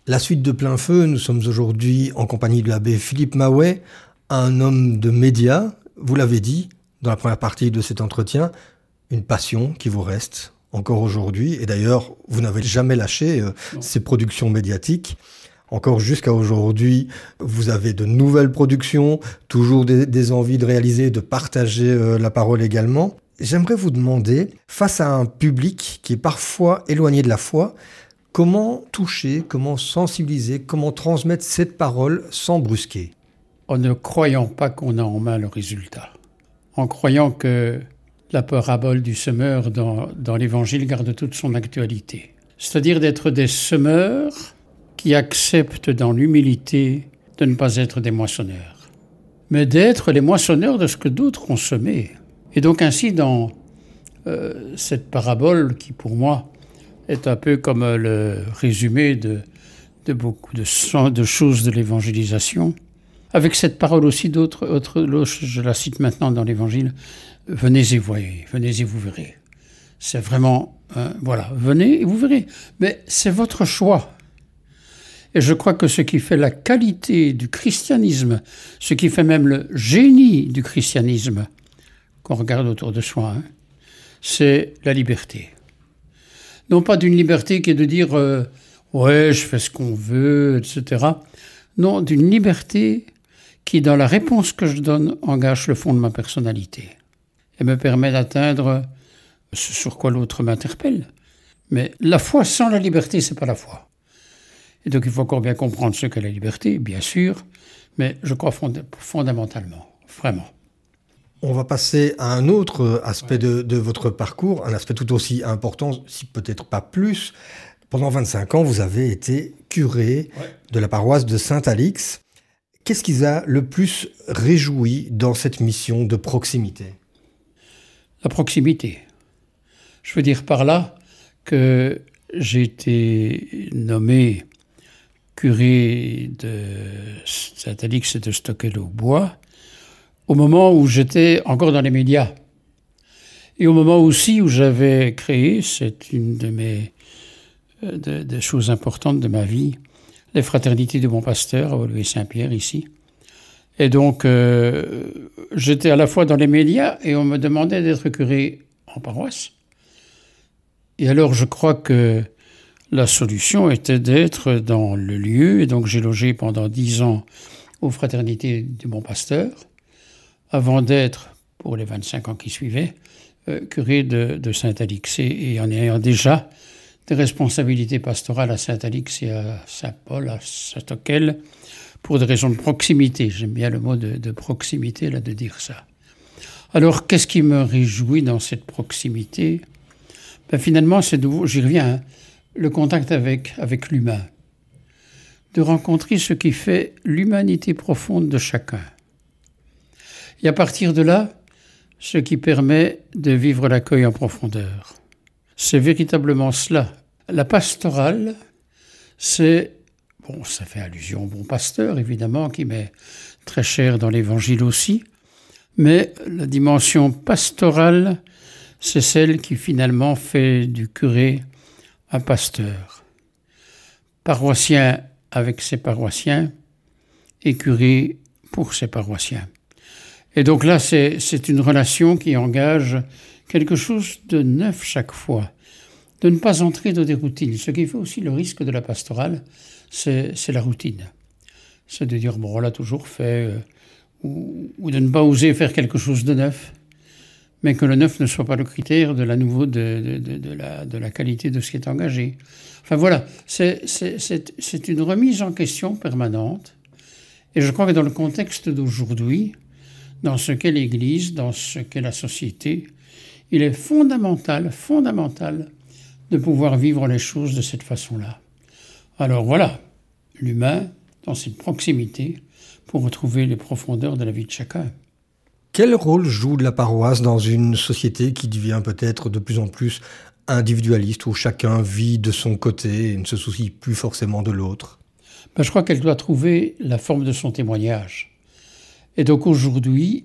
La suite de Plein Feu, nous sommes aujourd'hui en compagnie de l'abbé Philippe Maouet, un homme de médias, vous l'avez dit dans la première partie de cet entretien, une passion qui vous reste encore aujourd'hui. Et d'ailleurs, vous n'avez jamais lâché ces productions médiatiques. Encore jusqu'à aujourd'hui, vous avez de nouvelles productions, toujours des envies de réaliser, de partager la parole également. J'aimerais vous demander, face à un public qui est parfois éloigné de la foi, comment toucher, comment sensibiliser, comment transmettre cette parole sans brusquer? En ne croyant pas qu'on a en main le résultat. En croyant que la parabole du semeur dans l'Évangile garde toute son actualité. C'est-à-dire d'être des semeurs qui acceptent dans l'humilité de ne pas être des moissonneurs, mais d'être les moissonneurs de ce que d'autres ont semé. Et donc ainsi, dans cette parabole qui, pour moi, est un peu comme le résumé de beaucoup de choses de l'évangélisation. Avec cette parole aussi d'autres, je la cite maintenant dans l'Évangile, « Venez et voyez, venez et vous verrez ». C'est vraiment, voilà, venez et vous verrez. Mais c'est votre choix. Et je crois que ce qui fait la qualité du christianisme, ce qui fait même le génie du christianisme, qu'on regarde autour de soi, c'est la liberté. Non pas d'une liberté qui est de dire « ouais, je fais ce qu'on veut », etc. Non, d'une liberté qui, dans la réponse que je donne, engage le fond de ma personnalité et me permet d'atteindre ce sur quoi l'autre m'interpelle. Mais la foi sans la liberté, c'est pas la foi. Et donc il faut encore bien comprendre ce qu'est la liberté, bien sûr, mais je crois fondamentalement, vraiment. On va passer à un autre aspect de votre parcours, un aspect tout aussi important, si peut-être pas plus. Pendant 25 ans, vous avez été curé de la paroisse de Saint-Alix. Qu'est-ce qui vous a le plus réjoui dans cette mission de proximité? La proximité. Je veux dire par là que j'ai été nommé curé de Saint-Alix et de Stockel-au-Bois au moment où j'étais encore dans les médias. Et au moment aussi où j'avais créé, c'est une de mes des choses importantes de ma vie, les fraternités de Bon Pasteur à Woluwe-Saint-Pierre ici. Et donc, j'étais à la fois dans les médias et on me demandait d'être curé en paroisse. Et alors, je crois que la solution était d'être dans le lieu. Et donc, j'ai logé pendant 10 ans aux fraternités du Bon Pasteur, avant d'être, pour les 25 ans qui suivaient, curé de Saint-Alix. Et en ayant déjà des responsabilités pastorales à Saint-Alix et à Saint-Paul, à Stockel, pour des raisons de proximité. J'aime bien le mot de proximité, là, de dire ça. Alors, qu'est-ce qui me réjouit dans cette proximité? Finalement, c'est j'y reviens, le contact avec l'humain. De rencontrer ce qui fait l'humanité profonde de chacun. Et à partir de là, ce qui permet de vivre l'accueil en profondeur. C'est véritablement cela. La pastorale, c'est, bon, ça fait allusion au bon pasteur, évidemment, qui m'est très cher dans l'Évangile aussi, mais la dimension pastorale, c'est celle qui finalement fait du curé un pasteur. Paroissien avec ses paroissiens et curé pour ses paroissiens. Et donc là, c'est une relation qui engage quelque chose de neuf chaque fois, de ne pas entrer dans des routines. Ce qui fait aussi le risque de la pastorale, c'est la routine. C'est de dire, bon, on l'a toujours fait, ou de ne pas oser faire quelque chose de neuf, mais que le neuf ne soit pas le critère de la qualité de ce qui est engagé. Enfin voilà, c'est une remise en question permanente. Et je crois que dans le contexte d'aujourd'hui, dans ce qu'est l'Église, dans ce qu'est la société, il est fondamental de pouvoir vivre les choses de cette façon-là. Alors voilà, l'humain, dans cette proximité, pour retrouver les profondeurs de la vie de chacun. Quel rôle joue la paroisse dans une société qui devient peut-être de plus en plus individualiste, où chacun vit de son côté et ne se soucie plus forcément de l'autre? Je crois qu'elle doit trouver la forme de son témoignage. Et donc aujourd'hui,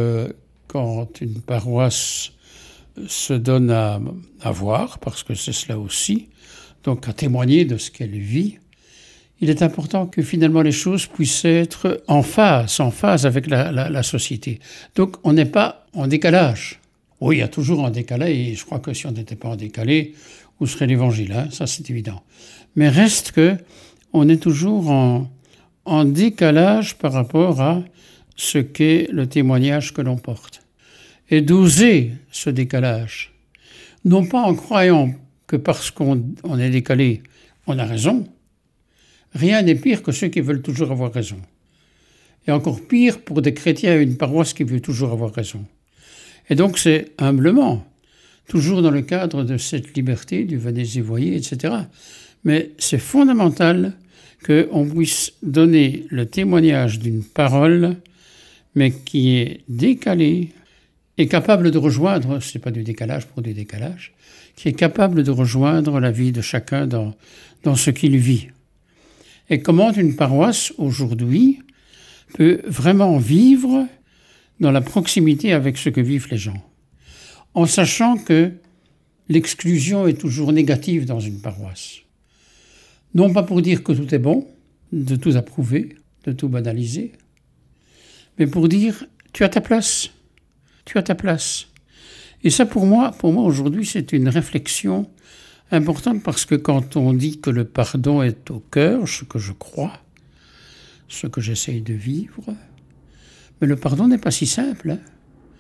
quand une paroisse se donne à voir, parce que c'est cela aussi, donc à témoigner de ce qu'elle vit, il est important que finalement les choses puissent être en phase avec la société. Donc on n'est pas en décalage. Oui, il y a toujours un décalage, et je crois que si on n'était pas en décalé, où serait l'évangile, hein, ça c'est évident. Mais reste que on est toujours en décalage par rapport à ce qu'est le témoignage que l'on porte. Et d'oser ce décalage, non pas en croyant que parce qu'on est décalé, on a raison. Rien n'est pire que ceux qui veulent toujours avoir raison. Et encore pire pour des chrétiens à une paroisse qui veut toujours avoir raison. Et donc c'est humblement, toujours dans le cadre de cette liberté, du venez y voyez, etc. Mais c'est fondamental qu'on puisse donner le témoignage d'une parole, mais qui est décalée, est capable de rejoindre, ce n'est pas du décalage pour du décalage, qui est capable de rejoindre la vie de chacun dans ce qu'il vit. Et comment une paroisse, aujourd'hui, peut vraiment vivre dans la proximité avec ce que vivent les gens, en sachant que l'exclusion est toujours négative dans une paroisse. Non pas pour dire que tout est bon, de tout approuver, de tout banaliser, mais pour dire tu as ta place, tu as ta place. Et ça pour moi aujourd'hui c'est une réflexion importante, parce que quand on dit que le pardon est au cœur, ce que je crois, ce que j'essaye de vivre, mais le pardon n'est pas si simple. Hein.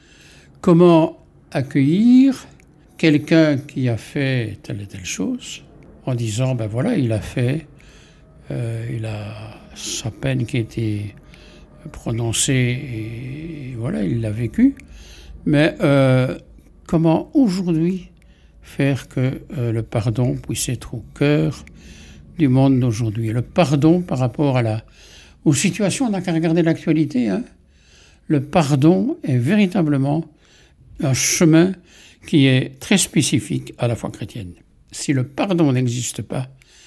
Comment accueillir quelqu'un qui a fait telle et telle chose en disant, ben voilà, il a fait, il a sa peine qui a été prononcée et voilà, il l'a vécu. Mais comment aujourd'hui faire que le pardon puisse être au cœur du monde d'aujourd'hui. Le pardon par rapport aux situations, on n'a qu'à regarder l'actualité. Hein. Le pardon est véritablement un chemin qui est très spécifique à la foi chrétienne. Si le pardon n'existe pas,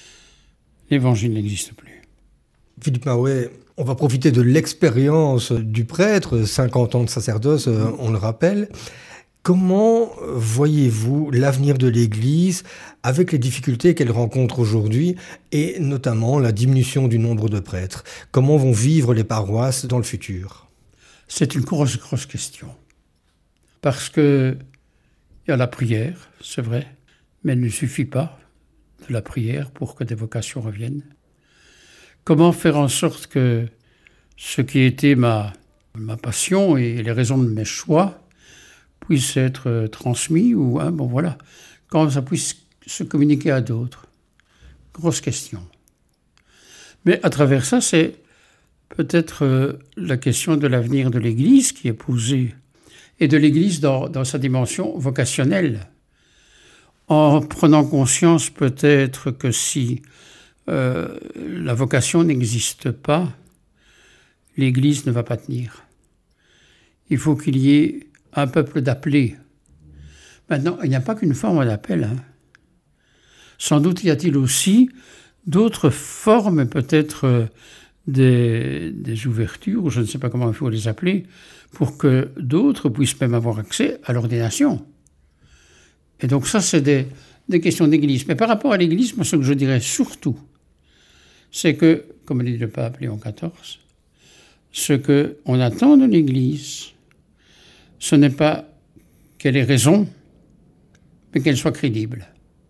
l'évangile n'existe plus. Philippe Maouet, on va profiter de l'expérience du prêtre, 50 ans de sacerdoce, on le rappelle. Comment voyez-vous l'avenir de l'Église avec les difficultés qu'elle rencontre aujourd'hui et notamment la diminution du nombre de prêtres? Comment vont vivre les paroisses dans le futur? C'est une grosse question. Parce que il y a la prière, c'est vrai, mais il ne suffit pas de la prière pour que des vocations reviennent. Comment faire en sorte que ce qui était ma passion et les raisons de mes choix puisse être transmis ou voilà, quand ça puisse se communiquer à d'autres. Grosse question. Mais à travers ça, c'est peut-être la question de l'avenir de l'Église qui est posée, et de l'Église dans sa dimension vocationnelle, en prenant conscience peut-être que si la vocation n'existe pas, l'Église ne va pas tenir. Il faut qu'il y ait un peuple d'appelés. Maintenant, il n'y a pas qu'une forme d'appel. Hein. Sans doute y a-t-il aussi d'autres formes, peut-être des ouvertures, je ne sais pas comment il faut les appeler, pour que d'autres puissent même avoir accès à l'ordination. Et donc ça, c'est des questions d'Église. Mais par rapport à l'Église, moi, ce que je dirais surtout, c'est que, comme le dit le pape Léon XIV, ce qu'on attend de l'Église, ce n'est pas qu'elle ait raison, mais qu'elle soit crédible.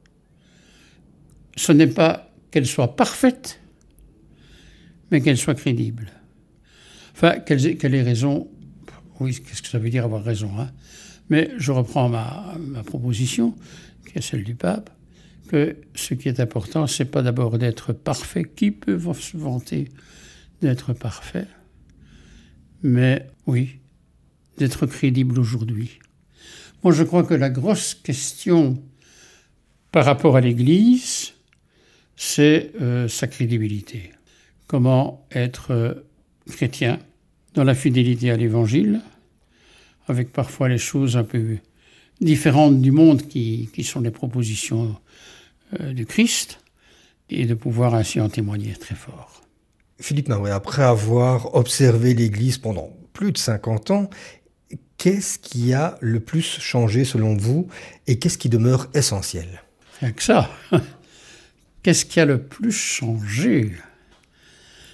Ce n'est pas qu'elle soit parfaite, mais qu'elle soit crédible. Enfin, qu'elle ait raison, oui, qu'est-ce que ça veut dire avoir raison, hein? Mais je reprends ma proposition, qui est celle du pape, que ce qui est important, c'est pas d'abord d'être parfait. Qui peut se vanter d'être parfait? Mais oui, d'être crédible aujourd'hui. Moi, je crois que la grosse question par rapport à l'Église, c'est sa crédibilité. Comment être chrétien dans la fidélité à l'Évangile, avec parfois les choses un peu différentes du monde qui sont les propositions du Christ, et de pouvoir ainsi en témoigner très fort. Philippe Maouet, après avoir observé l'Église pendant plus de 50 ans, qu'est-ce qui a le plus changé selon vous et qu'est-ce qui demeure essentiel? Rien que ça. Qu'est-ce qui a le plus changé?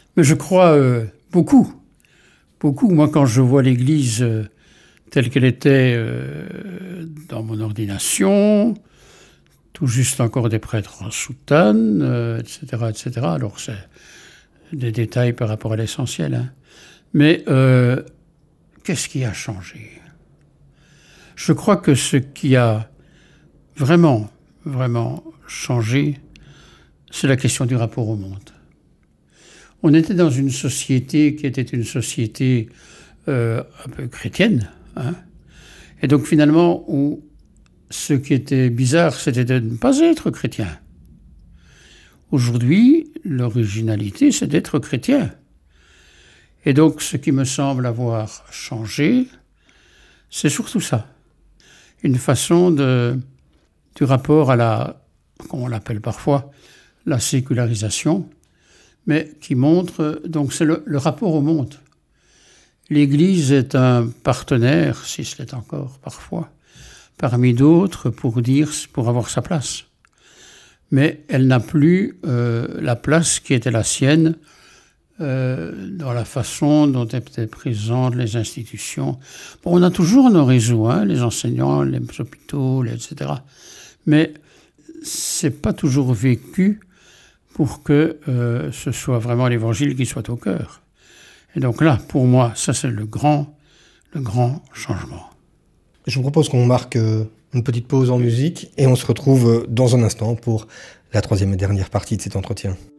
Mais je crois beaucoup. Beaucoup. Moi, quand je vois l'Église telle qu'elle était dans mon ordination, tout juste encore des prêtres en soutane, etc., etc. Alors, c'est des détails par rapport à l'essentiel. Hein. Mais qu'est-ce qui a changé? Je crois que ce qui a vraiment, vraiment changé, c'est la question du rapport au monde. On était dans une société qui était une société un peu chrétienne, hein, et donc finalement, où ce qui était bizarre, c'était de ne pas être chrétien. Aujourd'hui, l'originalité, c'est d'être chrétien. Et donc, ce qui me semble avoir changé, c'est surtout ça. Une façon du rapport à la, comme on l'appelle parfois, la sécularisation, mais qui montre, donc c'est le rapport au monde. L'Église est un partenaire, si ce l'est encore parfois, parmi d'autres pour avoir sa place. Mais elle n'a plus la place qui était la sienne dans la façon dont étaient présentes les institutions. Bon, on a toujours nos réseaux, hein, les enseignants, les hôpitaux, etc. Mais c'est pas toujours vécu pour que ce soit vraiment l'Évangile qui soit au cœur. Et donc là, pour moi, ça c'est le grand changement. Je vous propose qu'on marque une petite pause en musique et on se retrouve dans un instant pour la troisième et dernière partie de cet entretien.